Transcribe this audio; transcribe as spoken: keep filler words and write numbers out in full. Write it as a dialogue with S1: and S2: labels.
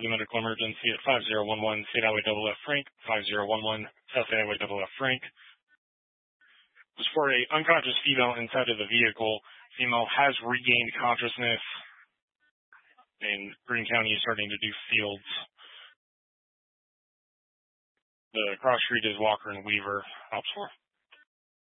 S1: for the medical emergency at five zero one one State Highway Double F Frank, five zero one one South Highway Double F Frank. It was for a unconscious female inside of the vehicle. Female has regained consciousness, and Greene County is starting to do fields. The cross street is Walker and Weaver, Ops four.